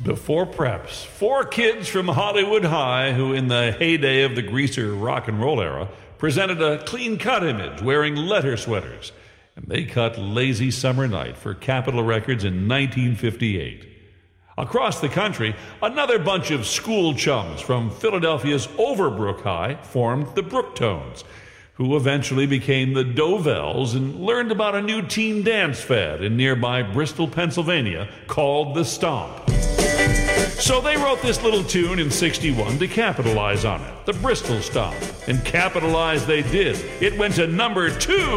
Before preps, four kids from Hollywood High who, in the heyday of the greaser rock and roll era, presented a clean-cut image wearing leather sweaters. And they cut Lazy Summer Night for Capitol Records in 1958. Across the country, another bunch of school chums from Philadelphia's Overbrook High formed the Brooktones, who eventually became the Dovells and learned about a new teen dance fad in nearby Bristol, Pennsylvania called the Stomp. So they wrote this little tune in '61 to capitalize on it, the Bristol Stomp. And capitalize they did. It went to number 2